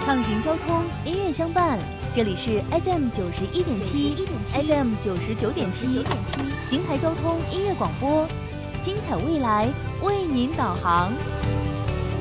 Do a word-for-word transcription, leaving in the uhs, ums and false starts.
畅行交通，音乐相伴。这里是 F M 九十一点七 ，F M 九十九点七，邢台交通音乐广播，精彩未来为您导航。